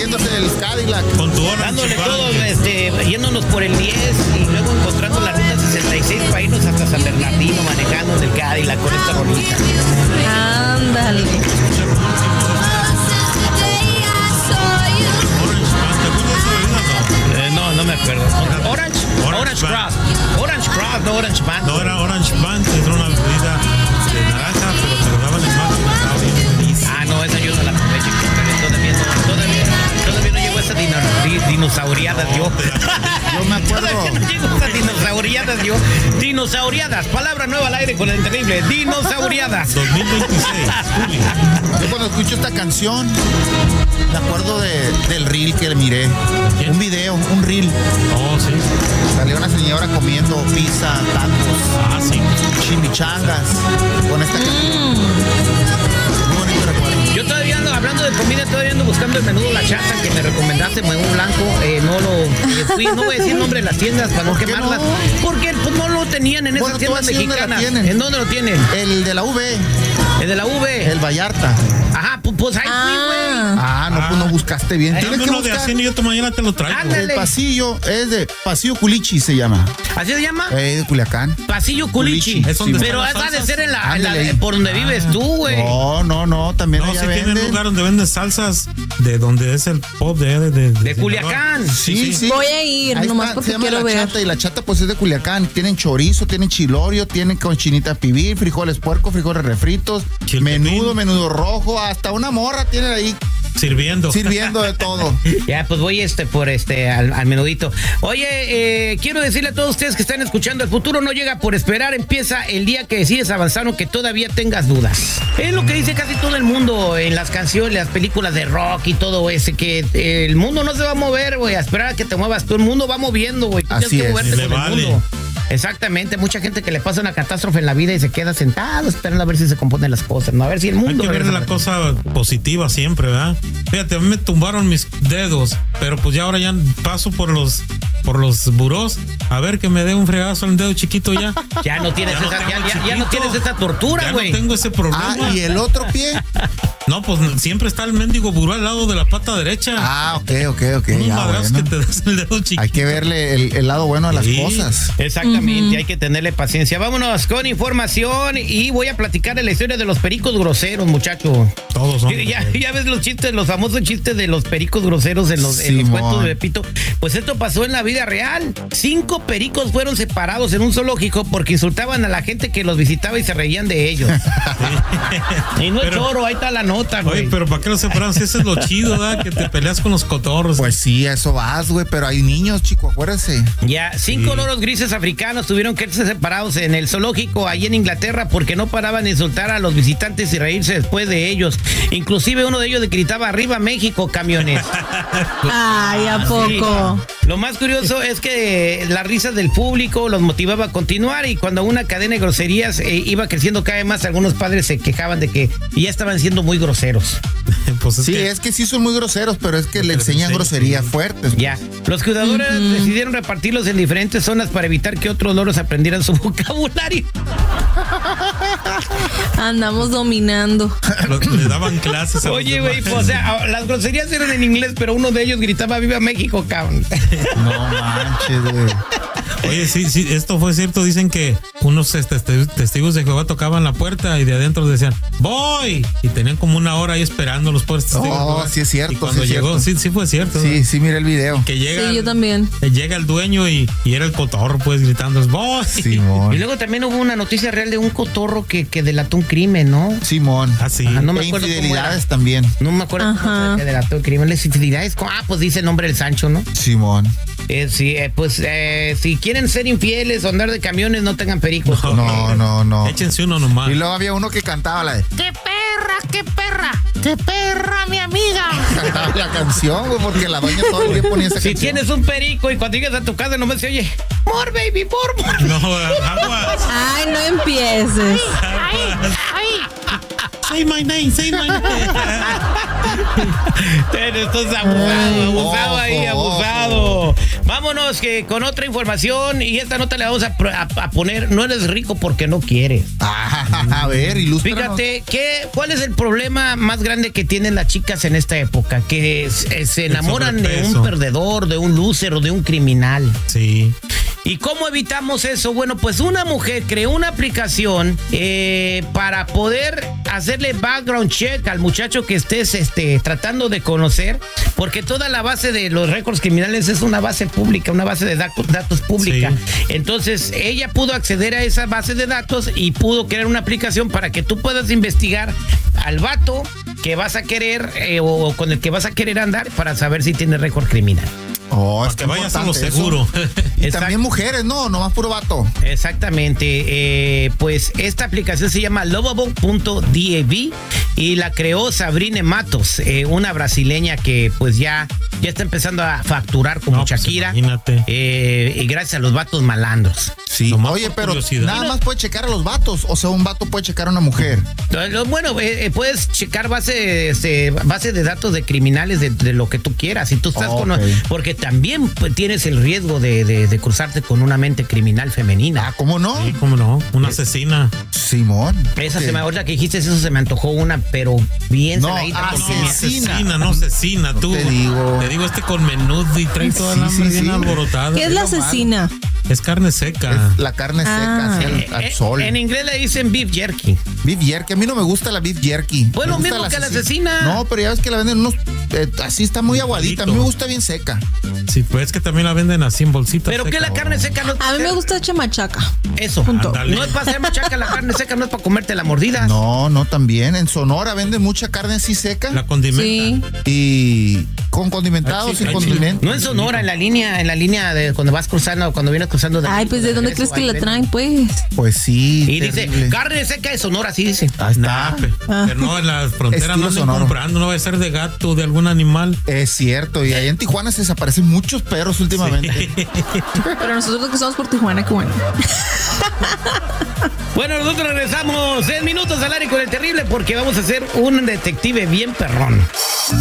subiéndose del Cadillac. Con tu hora. Dándole todo, yéndonos por el 10 y luego encontrando la ruta 66 para irnos hasta San Bernardino manejando en el Cadillac con esta rolita. Ándale. No me acuerdo. Orange Cross, no Orange Band. No era Orange Band, era una bebida de naranja, pero te lo daban en marcha y estaba bien buenísima. Ah, no, esa yo no la probé, chiquito. Todavía no llegó esa dinosauriadas yo. Yo me acuerdo. Todavía no llegó esa dinosauriadas yo. Dinosauriadas, palabra nueva al aire con el increíble. Dinosauriadas. 2026, Julio. Yo cuando escucho esta canción, me acuerdo del reel que miré. ¿Quién? Un video, un reel. Oh, sí. Salió una señora comiendo pizza, tacos, Ah, sí. chimichangas con esta canción. Muy bonito recuerdo. Yo todavía ando hablando de comida, todavía ando buscando el menudo La Chata que me recomendaste, Huevo Blanco. No voy a decir el nombre de las tiendas para no ¿Por qué quemarlas. no? Porque pues, no lo tenían en esas Bueno, tú tiendas así, ¿dónde la mexicanas. tienen? ¿En dónde lo tienen? El de la V, El de la V. el Vallarta. Ajá, pues ahí fui, güey. Pues no buscaste bien. Tienes Dame que uno de buscar. así y yo mañana te lo traigo. Ándale. El pasillo es de Pasillo Culichi, se llama. ¿Así se llama? De Culiacán. Pasillo Culichi. Culichi. Es donde Pero están las esa de salsas. ser en Ándale ahí. por donde vives tú, güey. No, también No, allá sí tienen venden. lugar donde venden salsas de donde es el pop De Culiacán. Sí. Voy a ir, Ahí nomás está, porque se llama quiero La ver. Chata, y La Chata pues es de Culiacán. Tienen chorizo, tienen chilorio, tienen cochinita pibil, frijoles puerco, frijoles refritos, Chiltepín. menudo rojo, hasta una morra tienen ahí sirviendo. sirviendo de todo. Ya, pues voy al menudito. Oye, quiero decirle a todos ustedes que están escuchando, el futuro no llega por esperar, empieza el día que decides avanzar o que todavía tengas dudas. Es lo que dice casi todo el mundo en las canciones, las películas de rock y todo ese, que el mundo no se va a mover, güey, a esperar a que te muevas. Todo el mundo va moviendo, güey. Tú Así tienes que es. moverte Le con el vale. mundo. Exactamente, mucha gente que le pasa una catástrofe en la vida y se queda sentado esperando a ver si se componen las cosas, ¿no? A ver si el Hay mundo... que ver la cosa positiva siempre, ¿verdad? Fíjate, a mí me tumbaron mis dedos, pero pues ya ahora ya paso por los burós, a ver que me dé un fregazo al dedo chiquito ya. Ya no tienes, Ya no tengo ya no chiquito. tienes esa tortura, Ya güey. no tengo ese problema. Y el otro pie. No, pues siempre está el mendigo buró al lado de la pata derecha. Ok. Unos Ya, madrazos bueno. que te das el dedo chiquito. Hay que verle el lado bueno a las Sí. cosas. Exactamente, hay que tenerle paciencia. Vámonos con información y voy a platicar de la historia de los pericos groseros, muchacho. Todos son. Ya ves los chistes, los famosos chistes de los pericos groseros en los Simón. cuentos de Pepito. Pues esto pasó en la vida real. 5 pericos fueron separados en un zoológico porque insultaban a la gente que los visitaba y se reían de ellos. Y no es Pero- choro, ahí está la nota, güey. Oye, pero ¿para qué los separan? Si eso es lo chido, ¿verdad? Que te peleas con los cotorros. Pues sí, a eso vas, güey, pero hay niños, chico, acuérdese. Ya, 5 loros grises africanos tuvieron que ser separados en el zoológico allí en Inglaterra porque no paraban de insultar a los visitantes y reírse después de ellos. Inclusive uno de ellos gritaba "Arriba México, camiones". Ay, ¿a poco? Sí. Lo más curioso es que la risa del público los motivaba a continuar y cuando una cadena de groserías iba creciendo cada vez más, algunos padres se quejaban de que ya estaban siendo muy groseros. Pues Sí, es que sí son muy groseros, pero es que le enseñan groserías fuertes. Ya, los cuidadores decidieron repartirlos en diferentes zonas para evitar que otros loros aprendieran su vocabulario. Andamos dominando. Le daban clases a los Oye, güey, demás. pues, o sea, las groserías eran en inglés, pero uno de ellos gritaba "Viva México, cabrón". No manches, güey. Oye, sí, esto fue cierto. Dicen que unos testigos de Jehová tocaban la puerta y de adentro decían "voy", y tenían como una hora ahí esperando los pobres testigos. de Jehová. Sí es cierto. Y cuando sí es llegó, cierto. sí fue cierto. Sí, mira el video. Que llega, Sí, yo también. llega el dueño y era el cotorro, pues, gritando "voy". Simón. Y luego también hubo una noticia real de un cotorro que delató un crimen, ¿no? Simón. Ah, sí. Ajá, no me E acuerdo cómo era. infidelidades también. No me acuerdo cómo Ajá. fue que delató el crimen. Las infidelidades. Pues dice el nombre del Sancho, ¿no? Simón. Si quieren ser infieles o andar de camiones, no tengan pericos. No. Échense uno nomás. Y luego había uno que cantaba la de ¡Qué perra, mi amiga! cantaba la canción, güey, porque la doña todo el día ponía esa Si canción. tienes un perico y cuando llegas a tu casa nomás se oye "more baby, more". No, aguas. Ay, no empieces. Say my name, say my name. Pero esto es abusado ahí, Ojo, abusado. Vámonos con otra información y esta nota le vamos a poner, no eres rico porque no quieres. A ver, ilústranos. Fíjate, ¿cuál es el problema más grande que tienen las chicas en esta época? Que se enamoran de un perdedor, de un loser o de un criminal. Sí. ¿Y cómo evitamos eso? Bueno, pues una mujer creó una aplicación para poder hacerle background check al muchacho que estés tratando de conocer, porque toda la base de los récords criminales es una base pública, una base de datos pública. Sí. Entonces, ella pudo acceder a esa base de datos y pudo crear una aplicación para que tú puedas investigar al vato que vas a querer o con el que vas a querer andar para saber si tiene récord criminal. Para que vayas a lo seguro. Y también mujeres, no más puro vato. Exactamente. Pues esta aplicación se llama Lovable.dav y la creó Sabrina Matos, una brasileña que pues ya está empezando a facturar como Shakira. Pues imagínate. Y gracias a los vatos malandros. Sí. Oye, pero nada más puede checar a los vatos, o sea, un vato puede checar a una mujer. Bueno, puedes checar base de datos de criminales de lo que tú quieras. Si tú estás porque también pues, tienes el riesgo de cruzarte con una mente criminal femenina. ¿Cómo no? Sí, cómo no. Una asesina. Simón. Ahorita que dijiste eso se me antojó una, pero bien saladita. Asesina, no asesina, tú. Te digo con menudo y trae toda la hambre bien alborotada. ¿Qué es la asesina? Es carne seca. Es la carne seca, al sol. En inglés le dicen beef jerky. Beef jerky, a mí no me gusta la beef jerky. Pues lo mismo que la asesina. No, pero ya ves que la venden unos, así está muy aguadita, a mí me gusta bien seca. Sí, pues es que también la venden así en bolsitas. Pero que la carne seca no. A mí me gusta hecha machaca. Eso. No es para hacer machaca, la carne seca no es para comerte la mordida. No, también. En Sonora venden mucha carne así seca. La condimenta. Sí. Y con condimentados, sin condimento. No en Sonora, en la línea de cuando vas cruzando, cuando vienes cruzando. Ay, pues ¿de dónde crees que la traen, pues? Pues sí. Y dice, carne seca de Sonora, así dice. Ahí está. Pero no, en las fronteras no anden comprando, no va a ser de gato, de algún animal. Es cierto, y allá en Tijuana se desaparecen muchos perros últimamente. Sí. Pero nosotros que somos por Tijuana, qué bueno. Bueno, nosotros regresamos 6 minutos al aire con el terrible porque vamos a hacer un detective bien perrón.